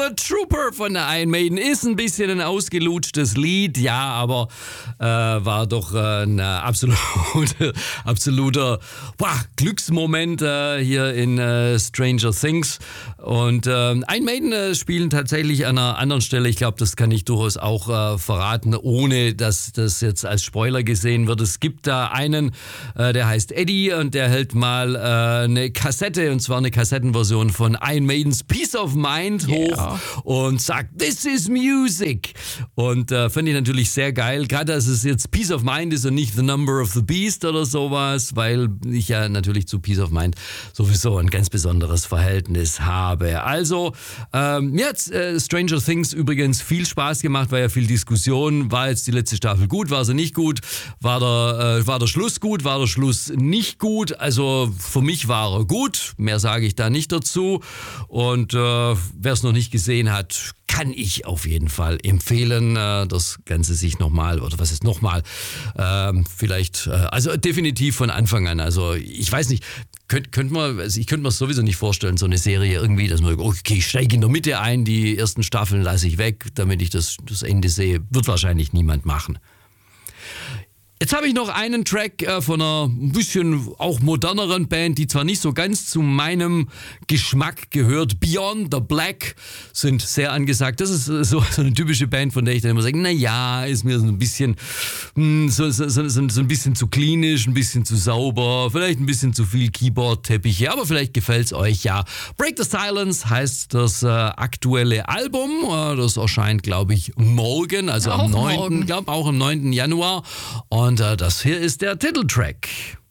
a Trooper von der Iron Maiden. Ist ein bisschen ein ausgelutschtes Lied, ja, aber war doch ein absoluter Glücksmoment hier in Stranger Things. Und Iron Maiden spielen tatsächlich an einer anderen Stelle, ich glaube, das kann ich durchaus auch verraten, ohne dass das jetzt als Spoiler gesehen wird. Es gibt da einen, der heißt Eddie und der hält mal eine Kassette, und zwar eine Kassettenversion von Iron Maidens Peace of Mind hoch und sagt, this is music. Und fand ich natürlich sehr geil, gerade dass es jetzt Peace of Mind ist und nicht The Number of the Beast oder sowas, weil ich ja natürlich zu Peace of Mind sowieso ein ganz besonderes Verhältnis habe. Also, mir hat Stranger Things übrigens viel Spaß gemacht, war ja viel Diskussion. War jetzt die letzte Staffel gut, war sie nicht gut? War der Schluss gut, war der Schluss nicht gut? Also für mich war er gut, mehr sage ich da nicht dazu. Und wer es noch nicht gesehen hat, kann ich auf jeden Fall empfehlen, das Ganze sich nochmal, oder was ist nochmal, vielleicht, also definitiv von Anfang an. Also ich weiß nicht, ich könnte mir sowieso nicht vorstellen, so eine Serie irgendwie, dass man, okay, ich steige in der Mitte ein, die ersten Staffeln lasse ich weg, damit ich das Ende sehe. Wird wahrscheinlich niemand machen. Jetzt habe ich noch einen Track von einer ein bisschen auch moderneren Band, die zwar nicht so ganz zu meinem Geschmack gehört. Beyond the Black sind sehr angesagt. Das ist so eine typische Band, von der ich dann immer sage, naja, ist mir so ein bisschen so ein bisschen zu klinisch, ein bisschen zu sauber, vielleicht ein bisschen zu viel Keyboard-Teppiche, aber vielleicht gefällt es euch ja. Break the Silence heißt das aktuelle Album. Das erscheint, glaube ich, morgen, also am 9. Januar. Und das hier ist der Titeltrack.